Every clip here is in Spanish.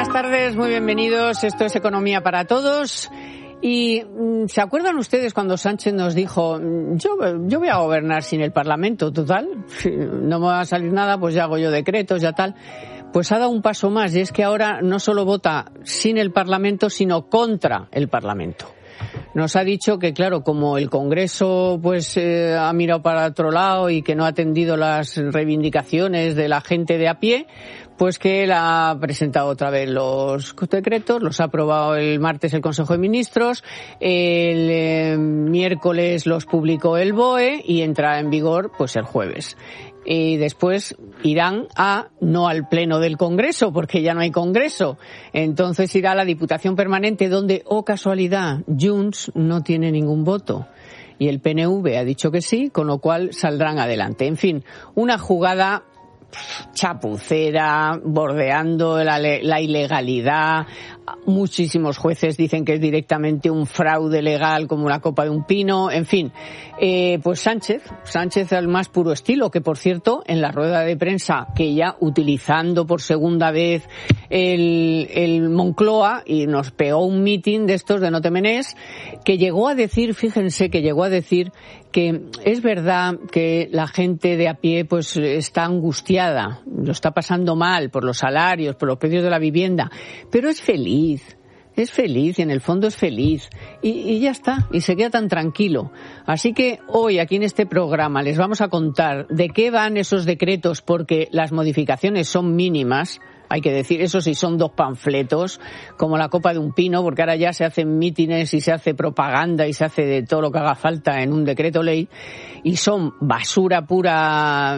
buenas tardes, muy bienvenidos. Esto es Economía para Todos. Y ¿se acuerdan ustedes cuando Sánchez nos dijo yo voy a gobernar sin el Parlamento, total? No me va a salir nada, pues ya hago yo decretos, ya tal. Pues ha dado un paso más, y es que ahora no solo vota sin el Parlamento, sino contra el Parlamento. Nos ha dicho que, claro, como el Congreso pues ha mirado para otro lado y que no ha atendido las reivindicaciones de la gente de a pie, pues que él ha presentado otra vez los decretos, los ha aprobado el martes el Consejo de Ministros, el miércoles los publicó el BOE y entra en vigor pues el jueves. Y después irán no al Pleno del Congreso, porque ya no hay Congreso. Entonces irá a la Diputación Permanente, donde, oh casualidad, Junts no tiene ningún voto. Y el PNV ha dicho que sí, con lo cual saldrán adelante. En fin, una jugada chapucera, bordeando la ilegalidad. Muchísimos jueces dicen que es directamente un fraude legal como la copa de un pino. En fin, pues Sánchez al más puro estilo, que por cierto, en la rueda de prensa, que ya utilizando por segunda vez el Moncloa, y nos pegó un mitin de estos de No te menes, que llegó a decir, fíjense, que es verdad que la gente de a pie pues está angustiada, lo está pasando mal por los salarios, por los precios de la vivienda, pero es feliz, y en el fondo es feliz, y ya está, y se queda tan tranquilo. Así que hoy aquí en este programa les vamos a contar de qué van esos decretos, porque las modificaciones son mínimas. Hay que decir, eso sí, son 2 panfletos, como la copa de un pino, porque ahora ya se hacen mítines y se hace propaganda y se hace de todo lo que haga falta en un decreto ley, y son basura pura,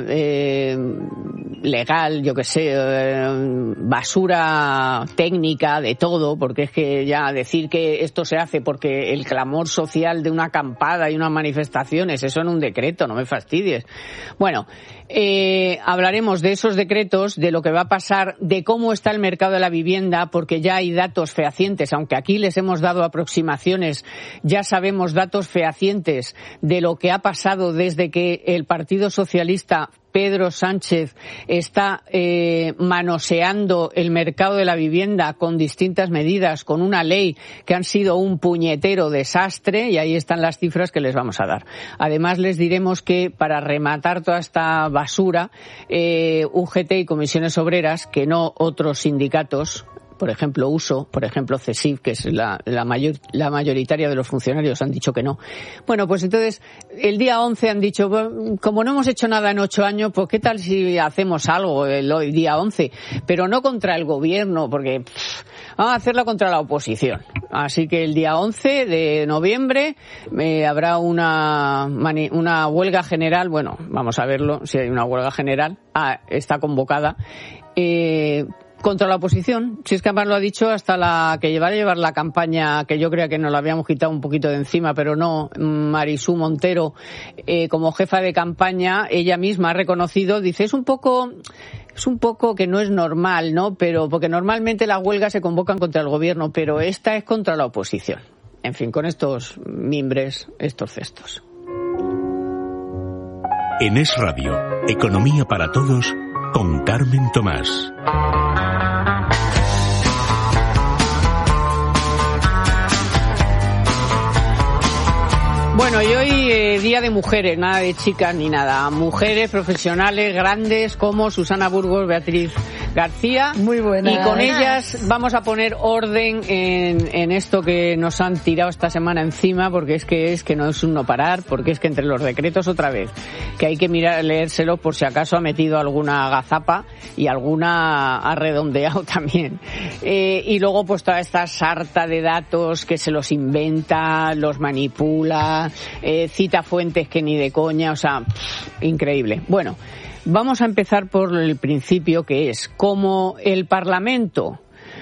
legal, yo qué sé, basura técnica, de todo, porque es que ya decir que esto se hace porque el clamor social de una acampada y unas manifestaciones, eso en un decreto, no me fastidies. Bueno, hablaremos de esos decretos, de lo que va a pasar, de cómo está el mercado de la vivienda, porque ya hay datos fehacientes, aunque aquí les hemos dado aproximaciones, ya sabemos datos fehacientes de lo que ha pasado desde que el Partido Socialista, Pedro Sánchez, está manoseando el mercado de la vivienda con distintas medidas, con una ley que han sido un puñetero desastre, y ahí están las cifras que les vamos a dar. Además, les diremos que para rematar toda esta basura, UGT y Comisiones Obreras, que no otros sindicatos, por ejemplo USO, por ejemplo CESIF, que es la mayoritaria de los funcionarios, han dicho que no. Bueno, pues entonces el día 11 han dicho, como no hemos hecho nada en 8 años, pues qué tal si hacemos algo el día 11, pero no contra el gobierno, porque vamos a hacerlo contra la oposición. Así que el día 11 de noviembre habrá una huelga general. Bueno, vamos a verlo, si hay una huelga general. Está convocada. Contra la oposición, si es que además lo ha dicho hasta la que va a llevar la campaña, que yo creía que nos la habíamos quitado un poquito de encima, pero no, Marisú Montero, como jefa de campaña, ella misma ha reconocido, dice, es un poco que no es normal, ¿no? Pero porque normalmente las huelgas se convocan contra el gobierno, pero esta es contra la oposición. En fin, con estos mimbres, estos cestos. En Es Radio, Economía para Todos, con Carmen Tomás. Bueno, y hoy Día de Mujeres, nada de chicas ni nada. Mujeres profesionales grandes como Susana Burgos, Beatriz García. Muy buenas. Y con ellas vamos a poner orden en esto que nos han tirado esta semana encima, porque es que no es un no parar, porque es que entre los decretos otra vez, que hay que leérselo por si acaso ha metido alguna gazapa y alguna ha redondeado también. Y luego pues toda esta sarta de datos que se los inventa, los manipula, cita fuentes que ni de coña, o sea, increíble. Bueno, vamos a empezar por el principio, que es como el Parlamento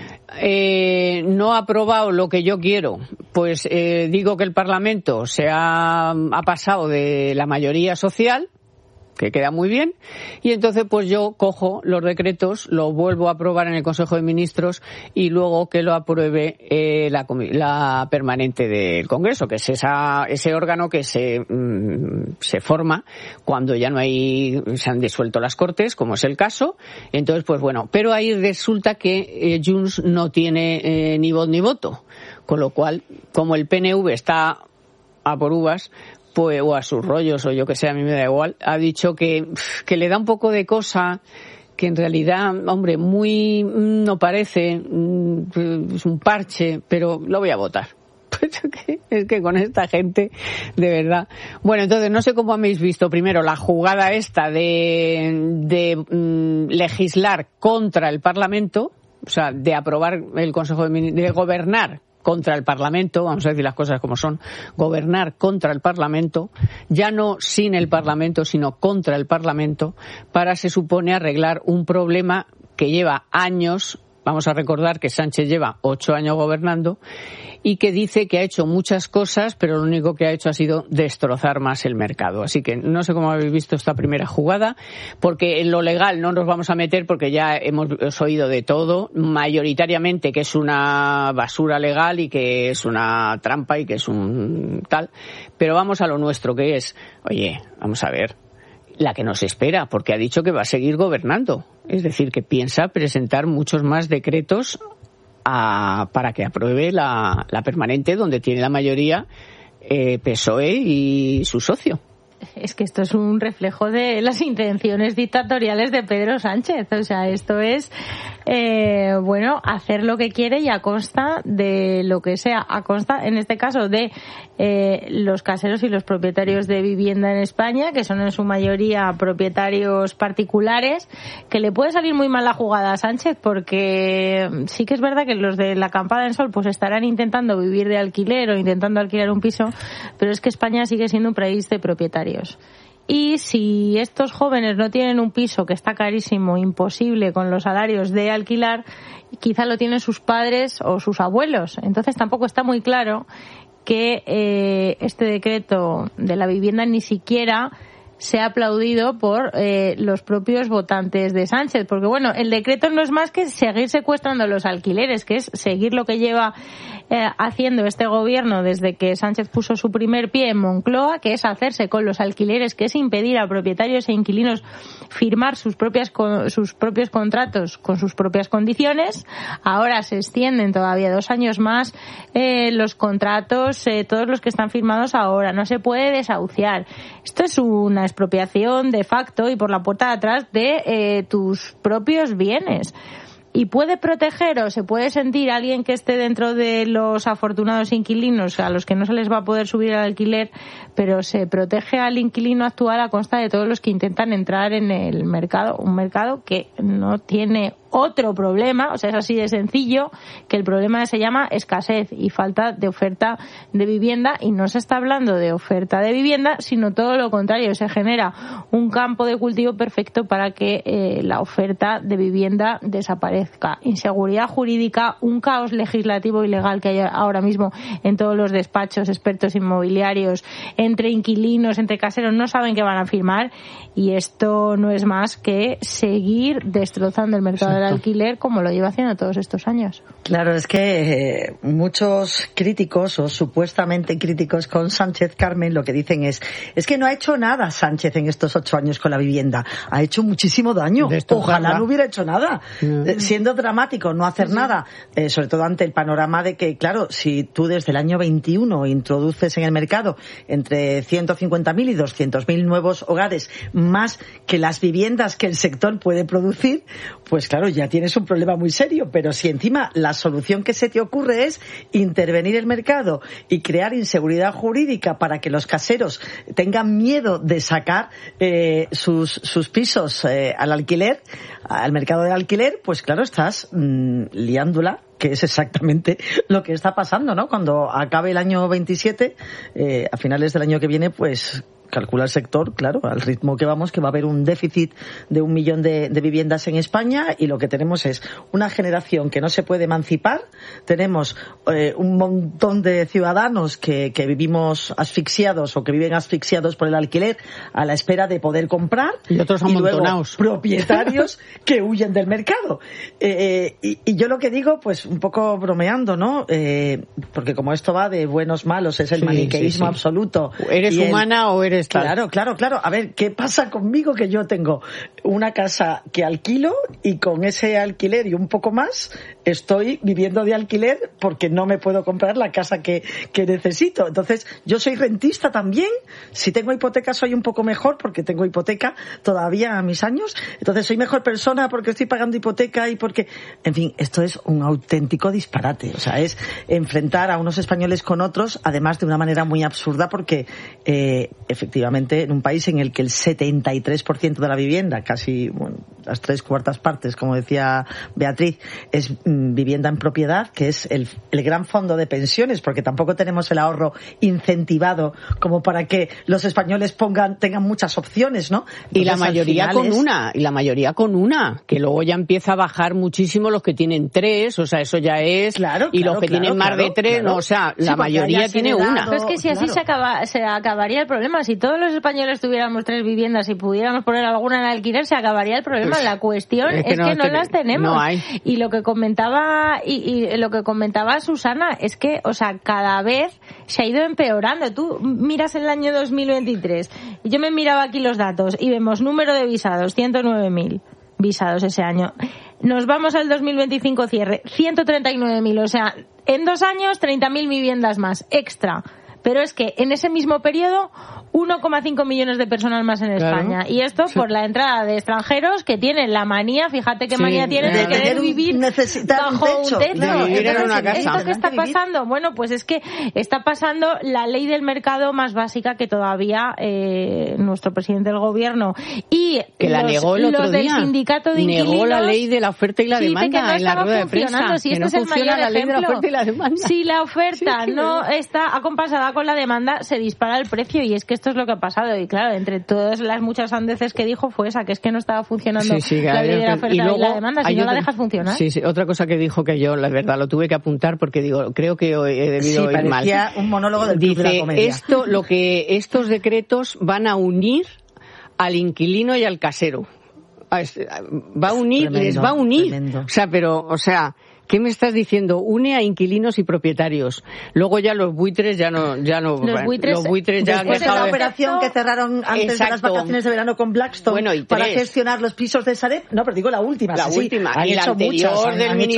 no ha aprobado lo que yo quiero, pues digo que el Parlamento ha pasado de la mayoría social que queda muy bien, y entonces pues yo cojo los decretos, los vuelvo a aprobar en el Consejo de Ministros y luego que lo apruebe la permanente del Congreso, que es ese órgano que se forma cuando ya no se han disuelto las Cortes, como es el caso. Entonces pues bueno, pero ahí resulta que Junts no tiene ni voz ni voto, con lo cual, como el PNV está a por uvas, pues, o a sus rollos, o yo que sé, a mí me da igual, ha dicho que le da un poco de cosa, que en realidad, hombre, muy no parece, es un parche, pero lo voy a votar. Pues es que con esta gente, de verdad. Bueno, entonces, no sé cómo habéis visto primero la jugada esta de legislar contra el Parlamento, o sea, de aprobar el Consejo de Ministros, de gobernar contra el Parlamento, vamos a decir las cosas como son, gobernar contra el Parlamento, ya no sin el Parlamento, sino contra el Parlamento, para, se supone, arreglar un problema que lleva años. Vamos a recordar que Sánchez lleva 8 años gobernando y que dice que ha hecho muchas cosas, pero lo único que ha hecho ha sido destrozar más el mercado. Así que no sé cómo habéis visto esta primera jugada, porque en lo legal no nos vamos a meter porque ya hemos oído de todo, mayoritariamente que es una basura legal y que es una trampa y que es un tal. Pero vamos a lo nuestro, que es, oye, vamos a ver, la que nos espera, porque ha dicho que va a seguir gobernando. Es decir, que piensa presentar muchos más decretos para que apruebe la permanente, donde tiene la mayoría PSOE y su socio. Es que esto es un reflejo de las intenciones dictatoriales de Pedro Sánchez. O sea, esto es, hacer lo que quiere y a costa de lo que sea. A costa, en este caso, de los caseros y los propietarios de vivienda en España, que son en su mayoría propietarios particulares, que le puede salir muy mal la jugada a Sánchez, porque sí que es verdad que los de la acampada en Sol pues estarán intentando vivir de alquiler o intentando alquilar un piso, pero es que España sigue siendo un país de propietarios. Y si estos jóvenes no tienen un piso, que está carísimo, imposible con los salarios de alquilar, quizá lo tienen sus padres o sus abuelos. Entonces tampoco está muy claro que este decreto de la vivienda ni siquiera sea aplaudido por los propios votantes de Sánchez, porque bueno, el decreto no es más que seguir secuestrando los alquileres, que es seguir lo que lleva haciendo este gobierno desde que Sánchez puso su primer pie en Moncloa, que es hacerse con los alquileres, que es impedir a propietarios e inquilinos firmar sus propios contratos con sus propias condiciones. Ahora se extienden todavía 2 años más los contratos, todos los que están firmados ahora. No se puede desahuciar. Esto es una expropiación de facto y por la puerta de atrás de tus propios bienes. Y puede proteger o se puede sentir alguien que esté dentro de los afortunados inquilinos a los que no se les va a poder subir el alquiler, pero se protege al inquilino actual a costa de todos los que intentan entrar en el mercado, un mercado que no tiene otro problema, o sea, es así de sencillo, que el problema se llama escasez y falta de oferta de vivienda, y no se está hablando de oferta de vivienda, sino todo lo contrario, se genera un campo de cultivo perfecto para que la oferta de vivienda desaparezca. Inseguridad jurídica, un caos legislativo y legal que hay ahora mismo en todos los despachos, expertos inmobiliarios, entre inquilinos, entre caseros, no saben qué van a firmar, y esto no es más que seguir destrozando el mercado del alquiler como lo lleva haciendo todos estos años. Claro, es que muchos críticos o supuestamente críticos con Sánchez, Carmen, lo que dicen es que no ha hecho nada Sánchez en estos 8 años con la vivienda. Ha hecho muchísimo daño. Ojalá no hubiera hecho nada. Siendo dramático no hacer nada, sobre todo ante el panorama de que, claro, si tú desde el año 21 introduces en el mercado entre 150.000 y 200.000 nuevos hogares, más que las viviendas que el sector puede producir, pues claro, ya tienes un problema muy serio. Pero si encima la solución que se te ocurre es intervenir el mercado y crear inseguridad jurídica para que los caseros tengan miedo de sacar sus pisos al alquiler, al mercado del alquiler, pues claro, estás liándola, que es exactamente lo que está pasando, ¿no? Cuando acabe el año 27, a finales del año que viene, pues calcula el sector, claro, al ritmo que vamos, que va a haber un déficit de 1 millón de viviendas en España, y lo que tenemos es una generación que no se puede emancipar, tenemos un montón de ciudadanos que vivimos asfixiados o que viven asfixiados por el alquiler a la espera de poder comprar, y otros amontonados, luego propietarios que huyen del mercado. Y yo lo que digo, pues un poco bromeando, ¿no? Porque como esto va de buenos malos, es el maniqueísmo absoluto. ¿Eres humana o eres tal? Claro. A ver, ¿qué pasa conmigo? Que yo tengo una casa que alquilo, y con ese alquiler y un poco más estoy viviendo de alquiler porque no me puedo comprar la casa que necesito. Entonces, yo soy rentista también. Si tengo hipoteca soy un poco mejor porque tengo hipoteca todavía a mis años. Entonces, soy mejor persona porque estoy pagando hipoteca y porque... En fin, esto es un auténtico disparate. O sea, es enfrentar a unos españoles con otros, además de una manera muy absurda, porque efectivamente en un país en el que el 73% de la vivienda, casi las 3/4 partes, como decía Beatriz, es vivienda en propiedad, que es el gran fondo de pensiones, porque tampoco tenemos el ahorro incentivado como para que los españoles tengan muchas opciones, ¿no? Entonces, y la mayoría con una, que luego ya empieza a bajar muchísimo los que tienen 3, o sea, eso ya es, y los que tienen más de 3, no, o sea, la mayoría tiene una. Pero es que si así se acabaría el problema. Si todos los españoles tuviéramos 3 viviendas y pudiéramos poner alguna en alquiler, se acabaría el problema. Pues, la cuestión es que no las tenemos. No hay. Y lo que comentaba Susana es que, o sea, cada vez se ha ido empeorando. Tú miras el año 2023, y yo me miraba aquí los datos y vemos número de visados, 109.000 visados ese año. Nos vamos al 2025 cierre, 139.000, o sea, en 2 años 30.000 viviendas más, extra. Pero es que en ese mismo periodo 1,5 millones de personas más en España. Y esto por la entrada de extranjeros que tienen la manía, fíjate qué manía tienen de querer vivir bajo un techo. De vivir en una casa. ¿Esto qué está pasando? Bueno, pues es que está pasando la ley del mercado más básica que todavía nuestro presidente del gobierno y que la negó el otro los día. Del sindicato de inquilinos. Negó la ley de la oferta y la demanda no en la rueda de prensa. Si este es el mayor ejemplo. Si la oferta no está acompasada con la demanda, se dispara el precio, y es que esto es lo que ha pasado. Y claro, entre todas las muchas sandeces que dijo fue esa, que es que no estaba funcionando la ley de la oferta y la demanda, si no la dejas funcionar. Sí, otra cosa que dijo, que yo la verdad lo tuve que apuntar porque digo, creo que he debido ir mal. Parecía un monólogo del Club de la Comedia. Estos decretos van a unir al inquilino y al casero. Va a unir, tremendo, les va a unir. Tremendo. O sea, ¿qué me estás diciendo? Une a inquilinos y propietarios. Luego ya los buitres ya no. Los buitres ya después de la operación que cerraron antes de las vacaciones de verano con Blackstone para gestionar los pisos de Sareb. No, pero digo la última. Y la anterior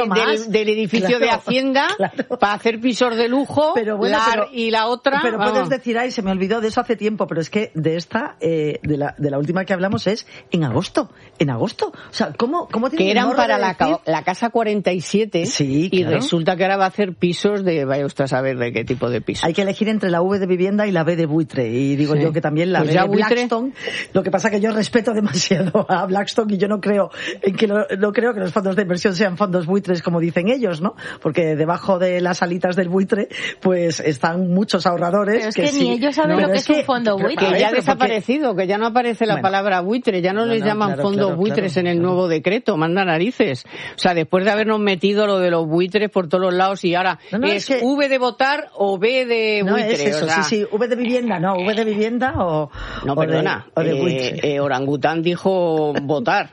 del edificio de Hacienda para hacer pisos de lujo. Pero bueno, y la otra. Pero puedes decir, se me olvidó de eso hace tiempo, pero es que de esta, de la última que hablamos es en agosto. O sea, ¿cómo tiene que eran para la casa 47? Sí, y resulta que ahora va a hacer pisos vaya usted a saber de qué tipo de pisos. Hay que elegir entre la V de vivienda y la B de buitre, y digo yo que también la B de Blackstone. Lo que pasa que yo respeto demasiado a Blackstone y yo no creo que los fondos de inversión sean fondos buitres como dicen ellos, ¿no? Porque debajo de las alitas del buitre pues están muchos ahorradores. Pero es que ni ellos saben lo que es un fondo buitre. Que ya ha desaparecido, que ya no aparece la palabra buitre, ya no les llaman fondos buitres en el nuevo decreto, manda narices. O sea, después de habernos metido lo de los buitres por todos los lados, y ahora es que V de votar o B de buitre. Es eso, V de vivienda, V de vivienda o perdona, o de buitre. Orangután dijo votar.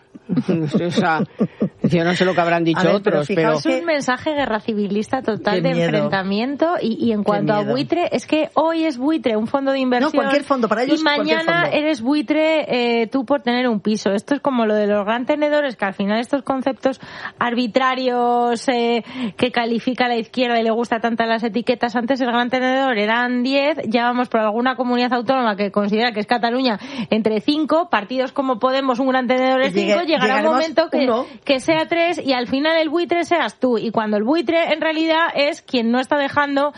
O sea, yo no sé lo que habrán dicho otros, pero es un mensaje guerra civilista total de enfrentamiento. Y en cuanto a buitre, es que hoy es buitre un fondo de inversión, cualquier fondo para ellos, y mañana eres buitre tú por tener un piso. Esto es como lo de los gran tenedores, que al final estos conceptos arbitrarios que califica la izquierda y le gusta tanto las etiquetas. Antes el gran tenedor eran 10, ya vamos por alguna comunidad autónoma que considera que es Cataluña entre 5, partidos como Podemos, un gran tenedor es 5, llegará un momento que sea 3 y al final el buitre seas tú, y cuando el buitre en realidad es quien no está dejando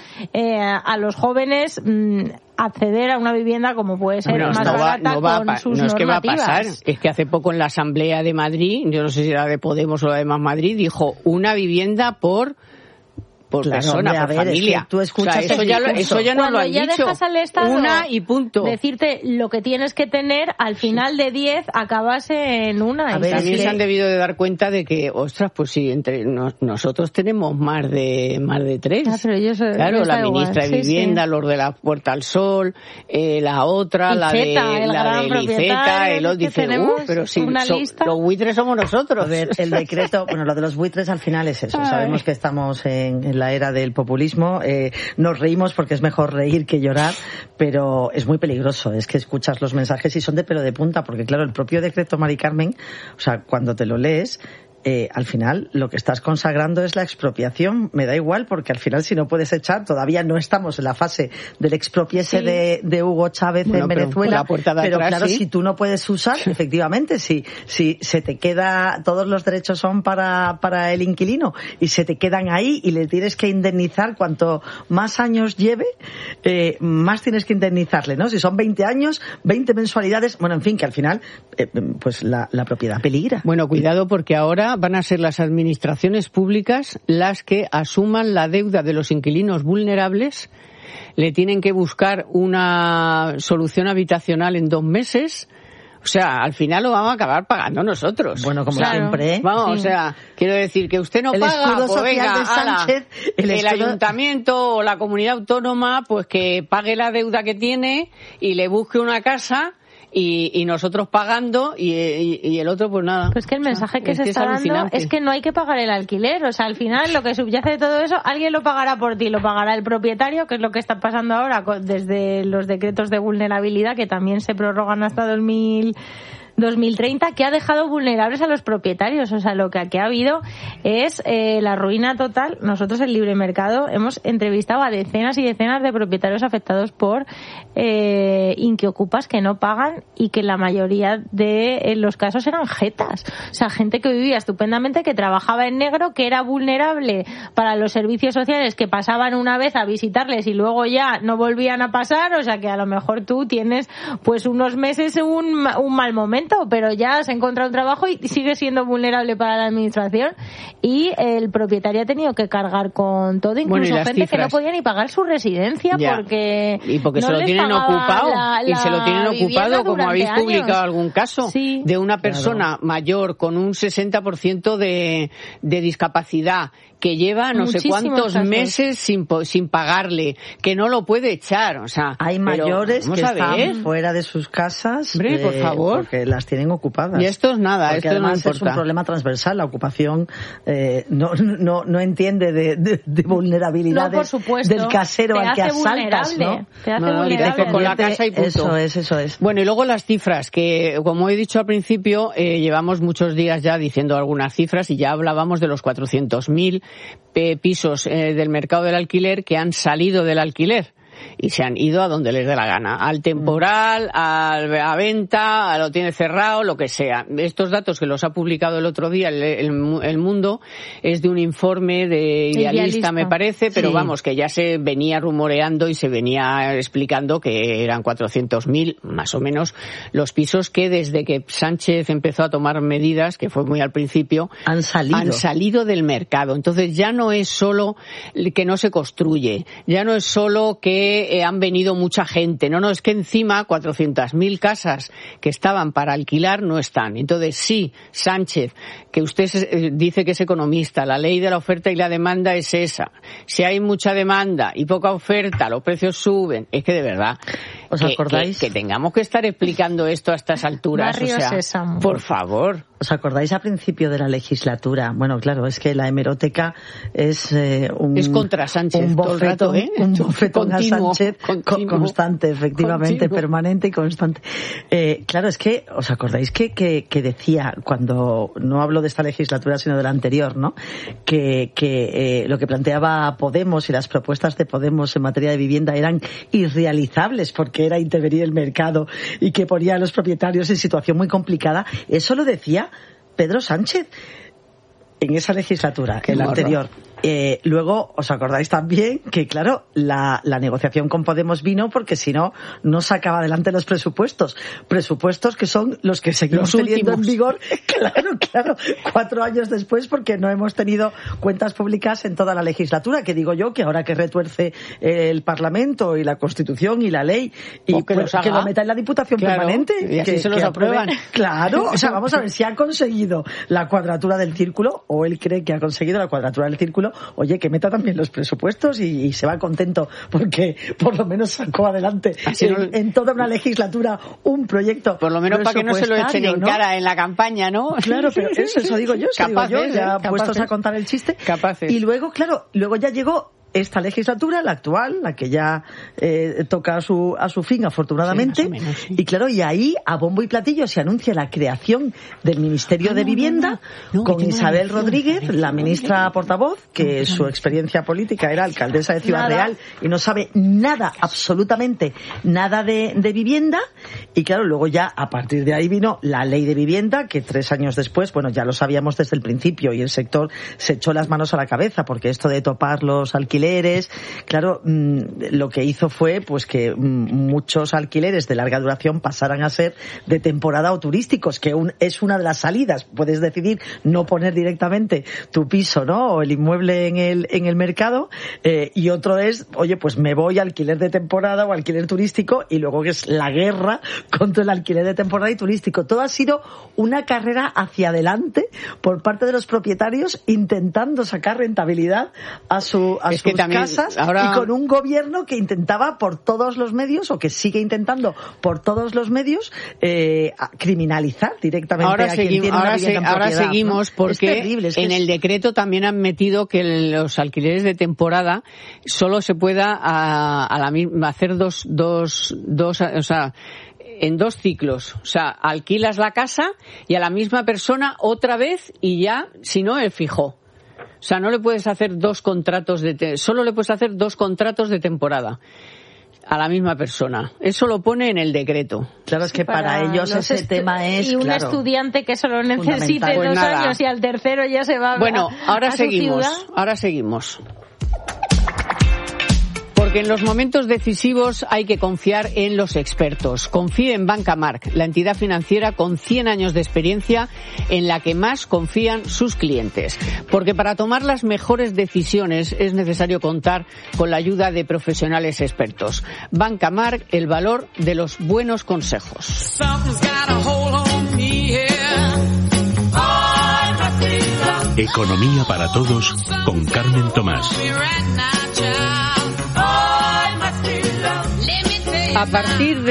a los jóvenes acceder a una vivienda como puede ser más barata con sus normativas. No es que va a pasar, es que hace poco en la Asamblea de Madrid, yo no sé si era de Podemos o la de Más Madrid, dijo una vivienda por persona, hombre, por familia. Es que tú escuchas, o sea, eso ya no lo han ya dicho. Dejas al Estado una y punto. Decirte lo que tienes que tener, al final de 10 acabas en una. A ver, también se han debido de dar cuenta de que, ostras, pues sí, entre nosotros tenemos más de 3. Claro, la ministra de Vivienda, los de la Puerta al Sol, la otra, la de Iceta, el otro dice, pero si los buitres somos nosotros. A ver, el decreto, bueno, lo de los buitres al final es eso. Sabemos que estamos en la era del populismo. Nos reímos porque es mejor reír que llorar, pero es muy peligroso. Es que escuchas los mensajes y son de pelo de punta, porque claro, el propio decreto, Mari Carmen, o sea, cuando te lo lees, al final lo que estás consagrando es la expropiación. Me da igual, porque al final si no puedes echar, todavía no estamos en la fase del expropiese de Hugo Chávez en Venezuela, pero claro, si tú no puedes usar, efectivamente, si se te queda, todos los derechos son para el inquilino y se te quedan ahí y le tienes que indemnizar, cuanto más años lleve, más tienes que indemnizarle, ¿no? Si son 20 años, 20 mensualidades, bueno, en fin, que al final pues la propiedad peligra. Bueno, cuidado, porque ahora van a ser las administraciones públicas las que asuman la deuda de los inquilinos vulnerables, le tienen que buscar una solución habitacional en 2 meses. O sea, al final lo vamos a acabar pagando nosotros. Bueno, como siempre. Vamos, o sea, quiero decir que usted no paga, pues venga, el ayuntamiento o la comunidad autónoma, pues que pague la deuda que tiene y le busque una casa. Y nosotros pagando y el otro pues nada. Pues que el mensaje que se está dando es que no hay que pagar el alquiler. O sea, al final lo que subyace de todo eso, alguien lo pagará por ti, lo pagará el propietario, que es lo que está pasando ahora desde los decretos de vulnerabilidad, que también se prorrogan hasta 2030, que ha dejado vulnerables a los propietarios. O sea, lo que aquí ha habido es la ruina total. Nosotros en Libre Mercado hemos entrevistado a decenas y decenas de propietarios afectados por inquiocupas que no pagan y que la mayoría de los casos eran jetas. O sea, gente que vivía estupendamente, que trabajaba en negro, que era vulnerable para los servicios sociales, que pasaban una vez a visitarles y luego ya no volvían a pasar. O sea, que a lo mejor tú tienes pues unos meses un mal momento, pero ya has encontrado un trabajo y sigue siendo vulnerable para la administración, y el propietario ha tenido que cargar con todo, incluso gente que no podía ni pagar su residencia porque no se lo tienen ocupado y se lo tienen ocupado, como habéis publicado algún caso de una persona mayor con un 60% de discapacidad que lleva no sé cuántos meses sin pagarle, que no lo puede echar. O sea, hay mayores que están fuera de sus casas, por favor, porque las tienen ocupadas. Y esto es nada, porque esto además no importa. Es un problema transversal. La ocupación no entiende de vulnerabilidades, por supuesto, del casero al que asaltas, ¿no? Te hace vulnerable. Con la casa y punto. Eso es. Bueno, y luego las cifras, que como he dicho al principio, llevamos muchos días ya diciendo algunas cifras y ya hablábamos de los 400.000 pisos del mercado del alquiler que han salido del alquiler y se han ido a donde les dé la gana, al temporal, a venta, a lo tiene cerrado, lo que sea. Estos datos que los ha publicado el otro día el Mundo es de un informe de Idealista, me parece, pero vamos, que ya se venía rumoreando y se venía explicando que eran 400.000 más o menos los pisos que desde que Sánchez empezó a tomar medidas, que fue muy al principio, han salido del mercado. Entonces ya no es solo que no se construye, ya no es solo que han venido mucha gente. No, es que encima 400.000 casas que estaban para alquilar no están. Entonces sí, Sánchez, que usted dice que es economista, la ley de la oferta y la demanda es esa. Si hay mucha demanda y poca oferta, los precios suben. Es que de verdad, ¿os acordáis? Que tengamos que estar explicando esto a estas alturas. Por favor. ¿Os acordáis a principio de la legislatura? Bueno, claro, es que la hemeroteca es es contra Sánchez un todo el rato, un bofetón a Sánchez constante, efectivamente, permanente y constante. Claro, es que, ¿os acordáis que decía, cuando, no hablo de esta legislatura sino de la anterior, ¿no? Que lo que planteaba Podemos y las propuestas de Podemos en materia de vivienda eran irrealizables porque era intervenir el mercado y que ponía a los propietarios en situación muy complicada? Eso lo decía Pedro Sánchez. en esa legislatura, en la anterior. Luego, ¿os acordáis también que, claro, la negociación con Podemos vino porque si no, no sacaba adelante los presupuestos? Presupuestos que son los que seguimos teniendo en vigor, claro, 4 años después, porque no hemos tenido cuentas públicas en toda la legislatura, que digo yo que ahora que retuerce el Parlamento y la Constitución y la ley, y que lo meta en la Diputación permanente, y así se los aprueban. Claro, o sea, vamos a ver si ha conseguido la cuadratura del círculo, o él cree que ha conseguido la cuadratura del círculo. Oye, que meta también los presupuestos y se va contento porque por lo menos sacó adelante en toda una legislatura un proyecto. Por lo menos para que no se lo echen en cara en la campaña, ¿no? Claro, pero eso digo yo, ya puestos a contar el chiste. Capaces. Y luego, claro, ya llegó esta legislatura, la actual, la que ya toca a su fin, afortunadamente. Sí, más o menos, sí. Y claro, y ahí, a bombo y platillo, se anuncia la creación del Ministerio de Vivienda con Isabel Rodríguez, la ministra portavoz, que su experiencia política era alcaldesa de Ciudad Real y no sabe nada, absolutamente nada de vivienda. Y claro, luego ya, a partir de ahí vino la ley de vivienda, que 3 años después, bueno, ya lo sabíamos desde el principio, y el sector se echó las manos a la cabeza, porque esto de topar los alquileres, claro, lo que hizo fue pues que muchos alquileres de larga duración pasaran a ser de temporada o turísticos, que es una de las salidas. Puedes decidir no poner directamente tu piso, ¿no?, o el inmueble en el mercado, y otro es, oye, pues me voy a alquiler de temporada o alquiler turístico, y luego que es la guerra contra el alquiler de temporada y turístico. Todo ha sido una carrera hacia adelante por parte de los propietarios, intentando sacar rentabilidad a sus casas, y con un gobierno que intentaba por todos los medios, o que sigue intentando por todos los medios, criminalizar directamente a quien tiene una vivienda en propiedad. Ahora seguimos, ¿no? Porque es terrible, en el decreto también han metido que los alquileres de temporada solo se pueda hacer en 2 ciclos. O sea, alquilas la casa y a la misma persona otra vez, y ya, si no, es fijo. O sea, no le puedes hacer 2 contratos solo le puedes hacer 2 contratos de temporada a la misma persona. Eso lo pone en el decreto. Claro, es que para ellos ese tema es, y un estudiante que solo necesite 2 años y al tercero ya se va ahora seguimos. Porque en los momentos decisivos hay que confiar en los expertos. Confíe en Banca Marc, la entidad financiera con 100 años de experiencia en la que más confían sus clientes. Porque para tomar las mejores decisiones es necesario contar con la ayuda de profesionales expertos. Banca Marc, el valor de los buenos consejos. Economía para todos con Carmen Tomás. A partir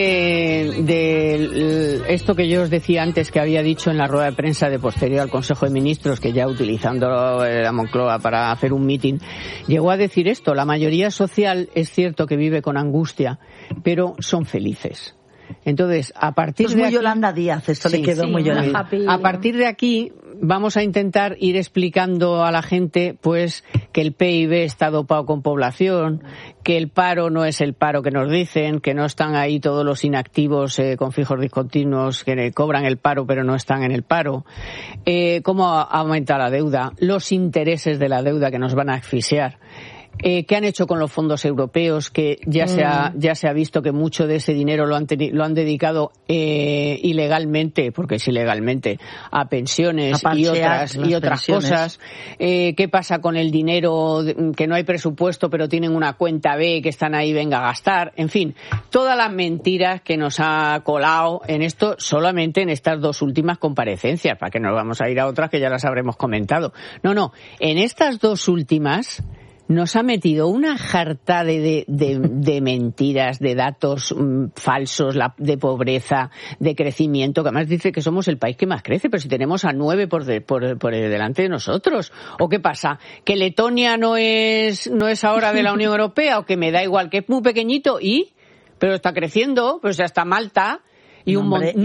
de esto que yo os decía antes, que había dicho en la rueda de prensa de posterior al Consejo de Ministros, que ya utilizando la Moncloa para hacer un mitin, llegó a decir esto: la mayoría social es cierto que vive con angustia, pero son felices. Entonces, a partir de aquí, Yolanda Díaz, esto le quedó muy Yolanda. A partir de aquí vamos a intentar ir explicando a la gente pues que el PIB está dopado con población, que el paro no es el paro que nos dicen, que no están ahí todos los inactivos con fijos discontinuos que cobran el paro pero no están en el paro, cómo aumenta la deuda, los intereses de la deuda que nos van a asfixiar. ¿Qué han hecho con los fondos europeos? Que ya se ha visto que mucho de ese dinero lo han dedicado ilegalmente, porque es ilegalmente, a pensiones y otras cosas. ¿Qué pasa con el dinero que no hay presupuesto pero tienen una cuenta B que están ahí, venga a gastar? En fin, todas las mentiras que nos ha colado en esto, solamente en estas 2 últimas comparecencias, para que nos vamos a ir a otras que ya las habremos comentado. No, en estas 2 últimas nos ha metido una jarta de mentiras, de datos falsos, de pobreza, de crecimiento, que además dice que somos el país que más crece, pero si tenemos a 9 por delante de nosotros. ¿O qué pasa? ¿Que Letonia no es ahora de la Unión Europea? ¿O que me da igual, que es muy pequeñito pero está creciendo? Pues hasta Malta. y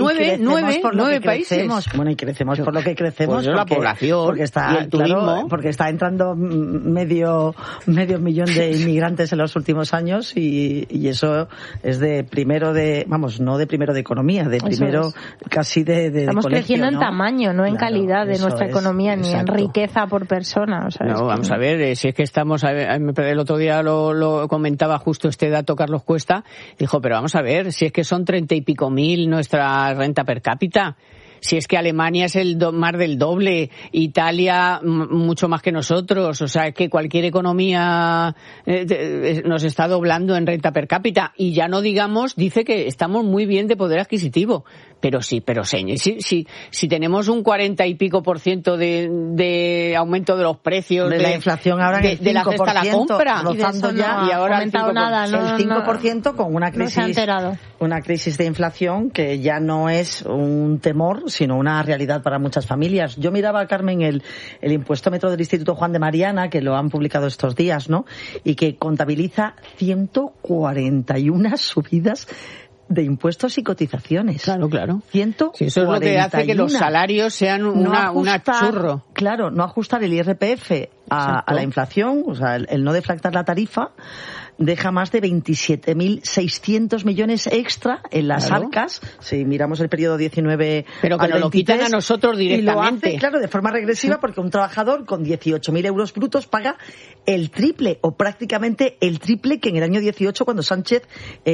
nueve países. Bueno, y crecemos por lo que crecemos. Pues la población porque está, y el turismo. Claro, porque está entrando medio millón de inmigrantes en los últimos años y eso es no de primero de economía, de primero casi de Estamos colegio, creciendo en ¿no? tamaño, no en calidad de nuestra economía, ni en riqueza por persona. O sea, no, vamos a ver, si es que estamos, el otro día lo comentaba justo este dato Carlos Cuesta, dijo, pero vamos a ver, si es que son 30 y pico mil nuestra renta per cápita. Si es que Alemania es más del doble, Italia mucho más que nosotros, o sea, es que cualquier economía nos está doblando en renta per cápita y ya no digamos, dice que estamos muy bien de poder adquisitivo, pero si tenemos un 40 y pico % de aumento de los precios de la inflación ahora en el 5%, de la cesta a la compra y ahora el 5%, nada, el 5% con una crisis de inflación que ya no es un temor sino una realidad para muchas familias. Yo miraba, Carmen, el impuestómetro del Instituto Juan de Mariana, que lo han publicado estos días, ¿no? Y que contabiliza 141 subidas de impuestos y cotizaciones. Claro. 141. Sí, eso es lo que hace que los salarios sean una churro. Claro, no ajustar el IRPF a la inflación, o sea, el no deflactar la tarifa, deja más de 27.600 millones extra en las arcas, si miramos el periodo 19 pero que al nos 23, lo quitan a nosotros directamente. Y lo hace, claro, de forma regresiva, porque un trabajador con 18.000 euros brutos paga el triple, o prácticamente el triple que en el año 18, cuando Sánchez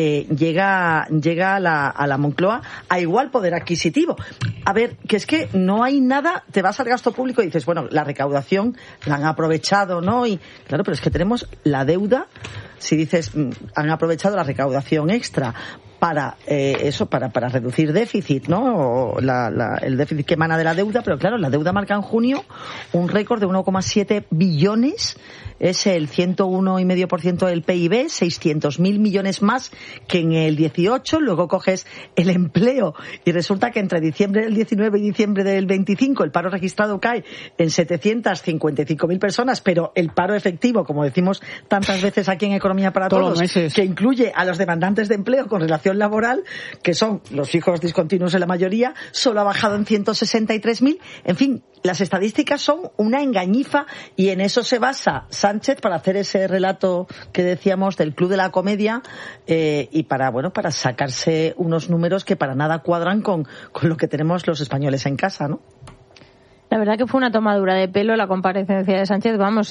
llega a la Moncloa a igual poder adquisitivo. A ver, que es que no hay nada, te vas al gasto público y dices, bueno, la recaudación la han aprovechado, ¿no? Y claro, pero es que tenemos la deuda. Si dices, han aprovechado la recaudación extra para para reducir déficit, ¿no? O el déficit que emana de la deuda, pero claro, la deuda marca en junio un récord de 1,7 billones, es el 101,5% del PIB, 600.000 millones más que en el 18, luego coges el empleo y resulta que entre diciembre del 19 y diciembre del 25 el paro registrado cae en 755.000 personas, pero el paro efectivo, como decimos tantas veces aquí en Economía para Todos, que incluye a los demandantes de empleo con relación laboral, que son los fijos discontinuos en la mayoría, solo ha bajado en 163.000. En fin, las estadísticas son una engañifa y en eso se basa Sánchez para hacer ese relato que decíamos del Club de la Comedia y para sacarse unos números que para nada cuadran con lo que tenemos los españoles en casa, ¿no? La verdad que fue una tomadura de pelo la comparecencia de Sánchez. Vamos,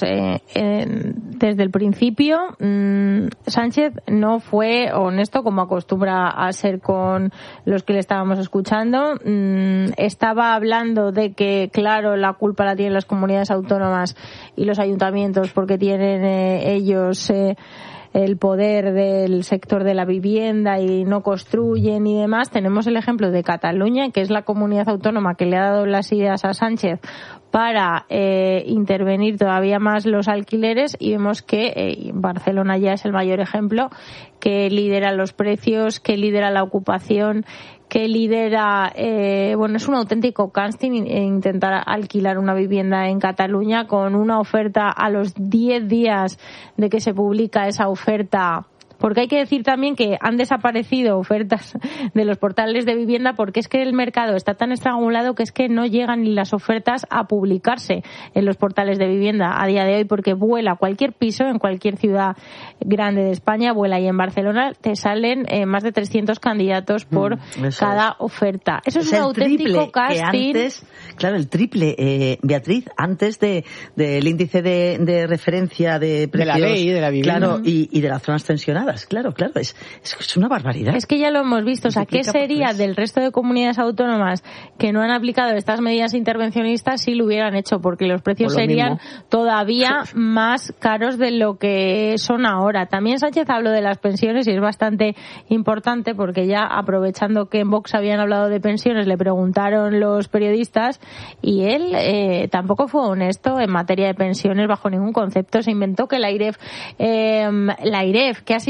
desde el principio Sánchez no fue honesto como acostumbra a ser con los que le estábamos escuchando. Estaba hablando de que, claro, la culpa la tienen las comunidades autónomas y los ayuntamientos porque tienen ellos el poder del sector de la vivienda y no construyen y demás. Tenemos el ejemplo de Cataluña, que es la comunidad autónoma que le ha dado las ideas a Sánchez para intervenir todavía más los alquileres, y vemos que Barcelona ya es el mayor ejemplo, que lidera los precios, que lidera la ocupación, que lidera, es un auténtico casting intentar alquilar una vivienda en Cataluña, con una oferta a los 10 días de que se publica esa oferta. Porque hay que decir también que han desaparecido ofertas de los portales de vivienda porque es que el mercado está tan estrangulado que es que no llegan ni las ofertas a publicarse en los portales de vivienda a día de hoy, porque vuela cualquier piso en cualquier ciudad grande de España, vuela, y en Barcelona te salen más de 300 candidatos por cada oferta. Eso es un auténtico casting. El triple, Beatriz, antes del índice de referencia de precios. De la ley de la vivienda. Claro, y de las zonas tensionadas. Claro, es una barbaridad. Es que ya lo hemos visto. O sea, ¿qué sería del resto de comunidades autónomas que no han aplicado estas medidas intervencionistas si lo hubieran hecho? Porque los precios serían todavía más caros de lo que son ahora. También Sánchez habló de las pensiones y es bastante importante porque ya, aprovechando que en Vox habían hablado de pensiones, le preguntaron los periodistas y él tampoco fue honesto en materia de pensiones bajo ningún concepto. Se inventó que la AIREF, que ha sido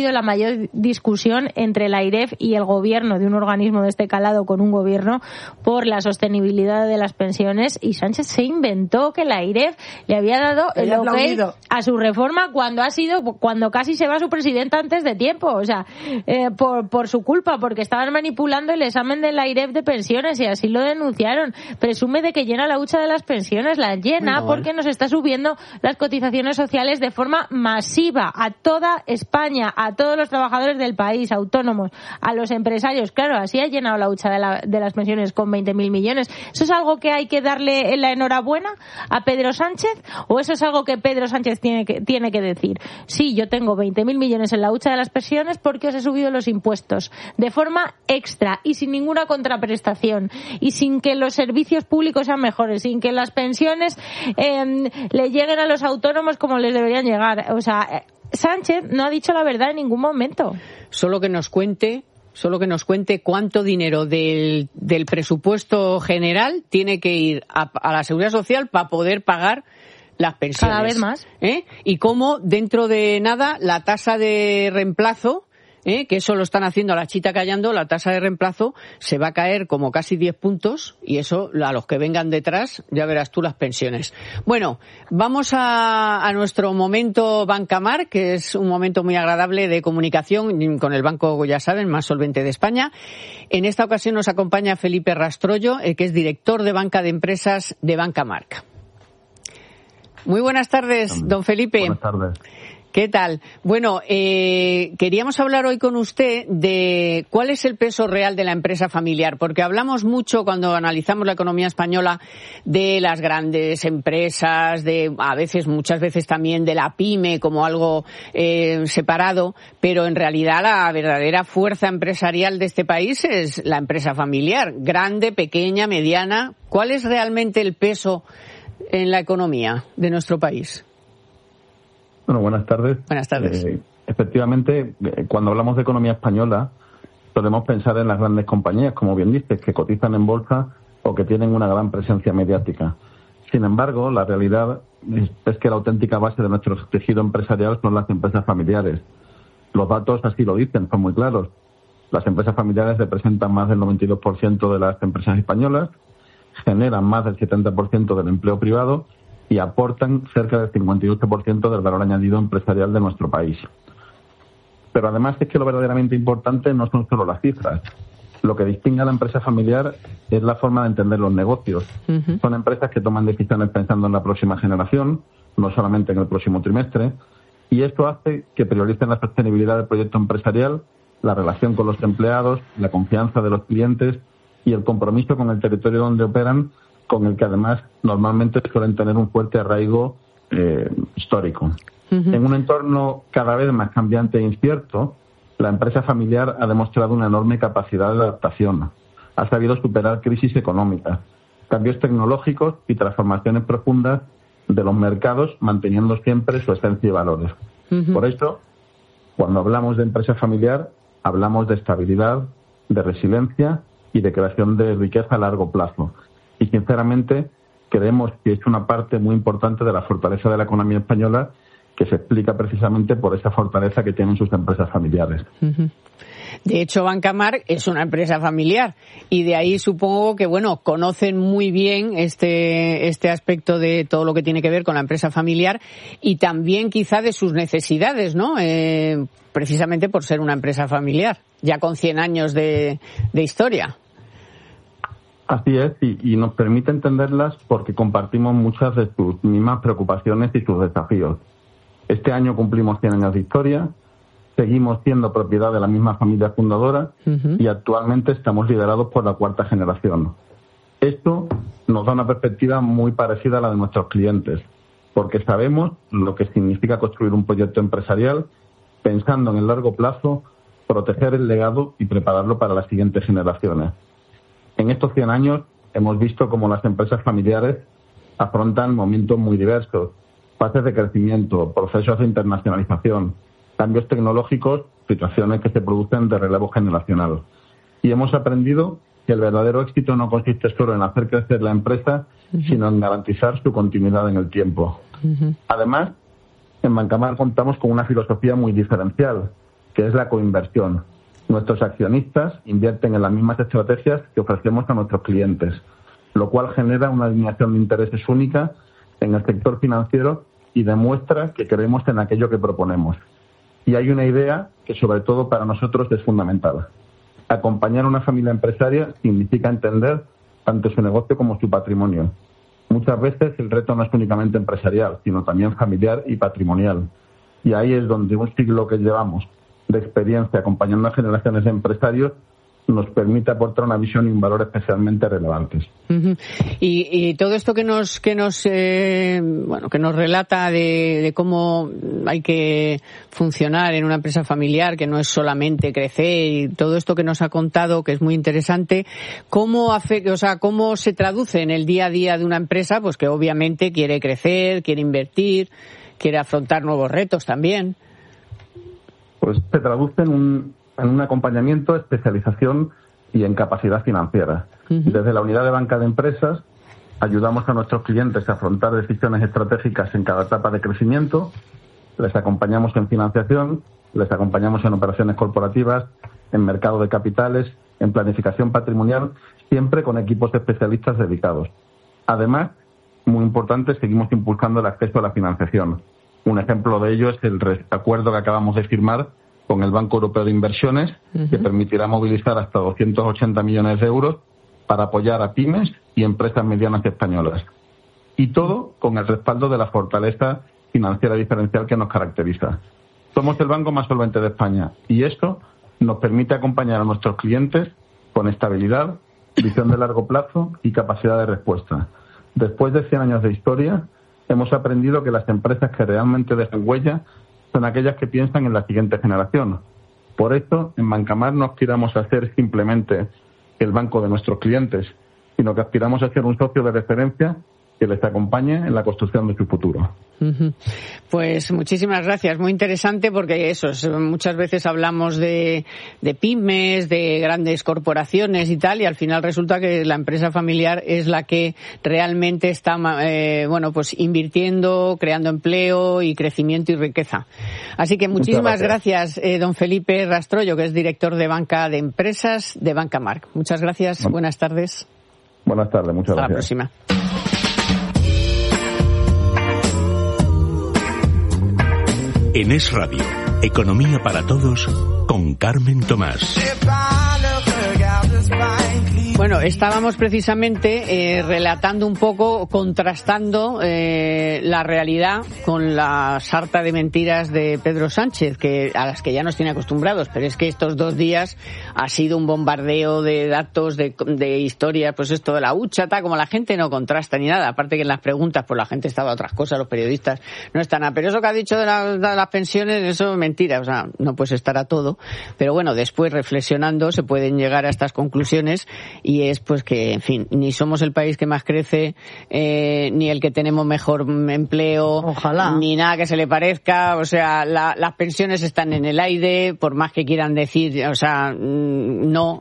habido la mayor discusión entre la AIREF y el gobierno de un organismo de este calado con un gobierno por la sostenibilidad de las pensiones, y Sánchez se inventó que la AIREF le había dado el ok a su reforma cuando casi se va su presidenta antes de tiempo, o sea, por su culpa, porque estaban manipulando el examen de la AIREF de pensiones y así lo denunciaron. Presume de que llena la hucha de las pensiones, la llena porque nos está subiendo las cotizaciones sociales de forma masiva a toda España, a todos los trabajadores del país, autónomos, a los empresarios. Claro, así ha llenado la hucha de las pensiones con 20.000 millones. ¿Eso es algo que hay que darle la enhorabuena a Pedro Sánchez, o eso es algo que Pedro Sánchez tiene que decir? Sí, yo tengo 20.000 millones en la hucha de las pensiones porque os he subido los impuestos de forma extra y sin ninguna contraprestación y sin que los servicios públicos sean mejores, sin que las pensiones le lleguen a los autónomos como les deberían llegar. O sea, Sánchez no ha dicho la verdad en ningún momento. Solo que nos cuente cuánto dinero del presupuesto general tiene que ir a la Seguridad Social para poder pagar las pensiones. Cada vez más. Y cómo dentro de nada la tasa de reemplazo, que eso lo están haciendo a la chita callando, la tasa de reemplazo se va a caer como casi 10 puntos y eso a los que vengan detrás ya verás tú las pensiones. Bueno, vamos a nuestro momento Bancamar, que es un momento muy agradable de comunicación con el banco, ya saben, más solvente de España. En esta ocasión nos acompaña Felipe Rastrollo, que es director de banca de empresas de Bancamark. Muy buenas tardes, don Felipe. Buenas tardes. ¿Qué tal? Bueno, queríamos hablar hoy con usted de cuál es el peso real de la empresa familiar, porque hablamos mucho cuando analizamos la economía española de las grandes empresas, muchas veces también de la pyme como algo separado, pero en realidad la verdadera fuerza empresarial de este país es la empresa familiar, grande, pequeña, mediana. ¿Cuál es realmente el peso en la economía de nuestro país? Bueno, buenas tardes. Buenas tardes. Efectivamente, cuando hablamos de economía española, solemos pensar en las grandes compañías, como bien dices, que cotizan en bolsa o que tienen una gran presencia mediática. Sin embargo, la realidad es que la auténtica base de nuestro tejido empresarial son las empresas familiares. Los datos así lo dicen, son muy claros. Las empresas familiares representan más del 92% de las empresas españolas, generan más del 70% del empleo privado y aportan cerca del 58% del valor añadido empresarial de nuestro país. Pero además es que lo verdaderamente importante no son solo las cifras. Lo que distingue a la empresa familiar es la forma de entender los negocios. Uh-huh. Son empresas que toman decisiones pensando en la próxima generación, no solamente en el próximo trimestre, y esto hace que prioricen la sostenibilidad del proyecto empresarial, la relación con los empleados, la confianza de los clientes y el compromiso con el territorio donde operan, con el que además normalmente suelen tener un fuerte arraigo histórico. Uh-huh. En un entorno cada vez más cambiante e incierto, la empresa familiar ha demostrado una enorme capacidad de adaptación. Ha sabido superar crisis económicas, cambios tecnológicos y transformaciones profundas de los mercados, manteniendo siempre su esencia y valores. Uh-huh. Por eso, cuando hablamos de empresa familiar, hablamos de estabilidad, de resiliencia y de creación de riqueza a largo plazo. Y sinceramente creemos que es una parte muy importante de la fortaleza de la economía española, que se explica precisamente por esa fortaleza que tienen sus empresas familiares. Uh-huh. De hecho, Bancamark es una empresa familiar y de ahí supongo que, conocen muy bien este aspecto de todo lo que tiene que ver con la empresa familiar y también quizá de sus necesidades, ¿no? Precisamente por ser una empresa familiar, ya con 100 años de historia. Así es, y nos permite entenderlas porque compartimos muchas de sus mismas preocupaciones y sus desafíos. Este año cumplimos 100 años de historia, seguimos siendo propiedad de la misma familia fundadora uh-huh. y actualmente estamos liderados por la cuarta generación. Esto nos da una perspectiva muy parecida a la de nuestros clientes, porque sabemos lo que significa construir un proyecto empresarial pensando en el largo plazo, proteger el legado y prepararlo para las siguientes generaciones. En estos 100 años hemos visto cómo las empresas familiares afrontan momentos muy diversos, fases de crecimiento, procesos de internacionalización, cambios tecnológicos, situaciones que se producen de relevo generacional. Y hemos aprendido que el verdadero éxito no consiste solo en hacer crecer la empresa, uh-huh. sino en garantizar su continuidad en el tiempo. Uh-huh. Además, en Bancamark contamos con una filosofía muy diferencial, que es la coinversión. Nuestros accionistas invierten en las mismas estrategias que ofrecemos a nuestros clientes, lo cual genera una alineación de intereses única en el sector financiero y demuestra que creemos en aquello que proponemos. Y hay una idea que sobre todo para nosotros es fundamental. Acompañar a una familia empresaria significa entender tanto su negocio como su patrimonio. Muchas veces el reto no es únicamente empresarial, sino también familiar y patrimonial. Y ahí es donde un siglo que llevamos de experiencia acompañando a generaciones de empresarios nos permite aportar una visión y un valor especialmente relevantes. Uh-huh. Y todo esto que nos relata de cómo hay que funcionar en una empresa familiar, que no es solamente crecer, y todo esto que nos ha contado, que es muy interesante, cómo se traduce en el día a día de una empresa, pues que obviamente quiere crecer, quiere invertir, quiere afrontar nuevos retos también. Pues se traduce en un acompañamiento, especialización y en capacidad financiera. Uh-huh. Desde la unidad de banca de empresas ayudamos a nuestros clientes a afrontar decisiones estratégicas en cada etapa de crecimiento, les acompañamos en financiación, les acompañamos en operaciones corporativas, en mercado de capitales, en planificación patrimonial, siempre con equipos especialistas dedicados. Además, muy importante, seguimos impulsando el acceso a la financiación. Un ejemplo de ello es el acuerdo que acabamos de firmar con el Banco Europeo de Inversiones, uh-huh, que permitirá movilizar hasta 280 millones de euros para apoyar a pymes y empresas medianas españolas. Y todo con el respaldo de la fortaleza financiera diferencial que nos caracteriza. Somos el banco más solvente de España y esto nos permite acompañar a nuestros clientes con estabilidad, visión de largo plazo y capacidad de respuesta. Después de 100 años de historia, hemos aprendido que las empresas que realmente dejan huella son aquellas que piensan en la siguiente generación. Por eso, en Bancamar no aspiramos a ser simplemente el banco de nuestros clientes, sino que aspiramos a ser un socio de referencia que les acompañe en la construcción de su futuro. Uh-huh. Pues muchísimas gracias, muy interesante porque muchas veces hablamos de pymes, de grandes corporaciones y tal, y al final resulta que la empresa familiar es la que realmente está invirtiendo, creando empleo y crecimiento y riqueza. Así que muchísimas gracias, don Felipe Rastrollo, que es director de banca de empresas de Bancamar. Muchas gracias, buenas tardes. Buenas tardes, muchas gracias. Hasta la próxima. En Es Radio, Economía para Todos, con Carmen Tomás. Bueno, estábamos precisamente relatando un poco, contrastando la realidad con la sarta de mentiras de Pedro Sánchez, a las que ya nos tiene acostumbrados, pero es que estos 2 días ha sido un bombardeo de datos, de historias, pues esto de la hucha, como la gente no contrasta ni nada, aparte que en las preguntas pues la gente estaba a otras cosas, los periodistas no están a, pero eso que ha dicho de las pensiones, eso es mentira, o sea, no puedes estar a todo, pero bueno, después reflexionando se pueden llegar a estas conclusiones. Y es pues que, en fin, ni somos el país que más crece, ni el que tenemos mejor empleo, ojalá, ni nada que se le parezca, o sea, las pensiones están en el aire, por más que quieran decir, o sea, no,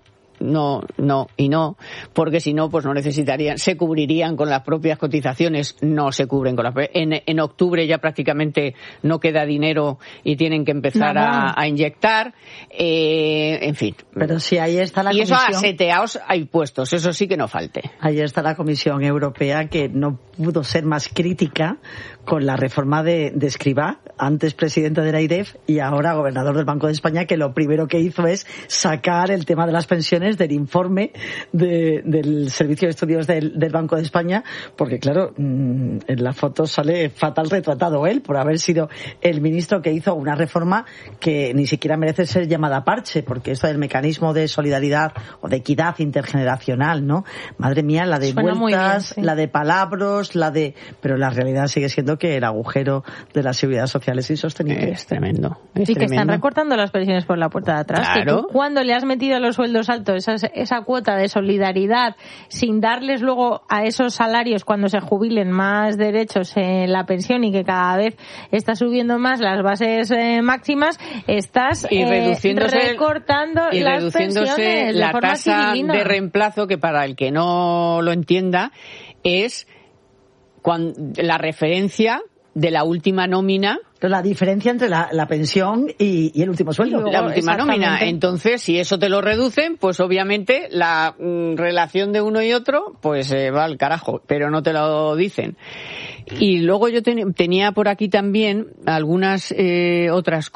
porque si no, pues no necesitarían, se cubrirían con las propias cotizaciones, no se cubren con las en octubre ya prácticamente no queda dinero y tienen que empezar a inyectar, en fin. Pero si ahí está la Comisión. Y eso a seteaos hay puestos, eso sí que no falte. Ahí está la Comisión Europea, que no pudo ser más crítica con la reforma de Escrivá, antes presidente de la AIREF y ahora gobernador del Banco de España, que lo primero que hizo es sacar el tema de las pensiones del informe del Servicio de Estudios del Banco de España, porque claro, en la foto sale fatal retratado él por haber sido el ministro que hizo una reforma que ni siquiera merece ser llamada parche, porque esto del mecanismo de solidaridad o de equidad intergeneracional, ¿no? Madre mía, la de suena vueltas, bien, sí, la de palabras, pero la realidad sigue siendo que el agujero de la seguridad social es insostenible. Es tremendo. Y que están recortando las pensiones por la puerta de atrás. Claro. Que tú, cuando le has metido a los sueldos altos esa cuota de solidaridad, sin darles luego a esos salarios cuando se jubilen más derechos en la pensión y que cada vez está subiendo más las bases máximas, estás recortando las pensiones la de forma tasa civilina. De reemplazo, que para el que no lo entienda es la referencia de la última nómina. La diferencia entre la pensión y el último sueldo. La última nómina. Entonces, si eso te lo reducen, pues obviamente la relación de uno y otro pues va al carajo, pero no te lo dicen. Y luego yo tenía por aquí también algunas otras